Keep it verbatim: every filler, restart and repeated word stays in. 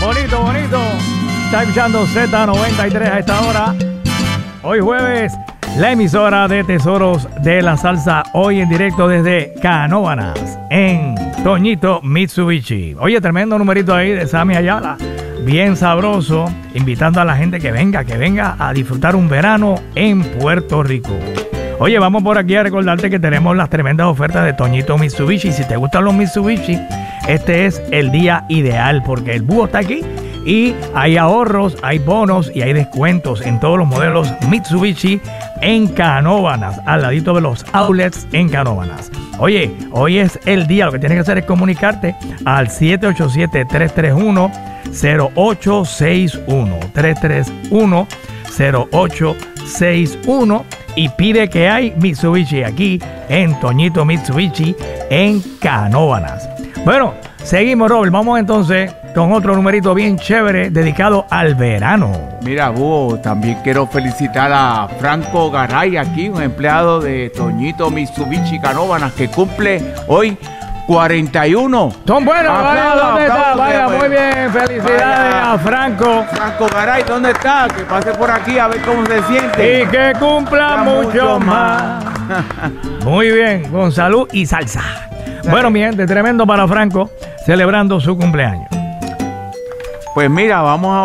Bonito, bonito. Está escuchando Z noventa y tres a esta hora. Hoy jueves, la emisora de Tesoros de la Salsa. Hoy en directo desde Canóvanas, en Toñito Mitsubishi. Oye, tremendo numerito ahí de Sammy Ayala. Bien sabroso. Invitando a la gente que venga, que venga a disfrutar un verano en Puerto Rico. Oye, vamos por aquí a recordarte que tenemos las tremendas ofertas de Toñito Mitsubishi. Si te gustan los Mitsubishi, este es el día ideal porque el búho está aquí y hay ahorros, hay bonos y hay descuentos en todos los modelos Mitsubishi en Canóvanas, al ladito de los outlets en Canóvanas. Oye, hoy es el día, lo que tienes que hacer es comunicarte al siete ocho siete, tres tres uno, cero ocho seis uno, tres tres uno, cero ocho seis uno y pide que hay Mitsubishi aquí en Toñito Mitsubishi en Canóvanas. Bueno, seguimos, Robert. Vamos entonces con otro numerito bien chévere dedicado al verano. Mira, Búho, también quiero felicitar a Franco Garay aquí, un empleado de Toñito Mitsubishi Canóvanas que cumple hoy cuarenta y uno. Son buenos, vaya, Aplauda, ¿dónde está? aplaude, Vaya, pues. muy bien, felicidades Vaya. a Franco. Franco Garay, ¿dónde está? Que pase por aquí a ver cómo se siente. Y que cumpla Ya mucho mucho más. Muy bien, con salud y salsa. Bueno, mi gente, tremendo para Franco, celebrando su cumpleaños. Pues mira, vamos a